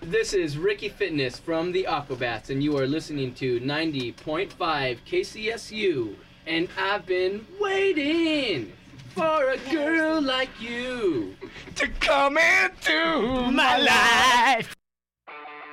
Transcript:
This is Ricky Fitness from the Aquabats, and you are listening to 90.5 KCSU. And I've been waiting for a girl like you to come into my life.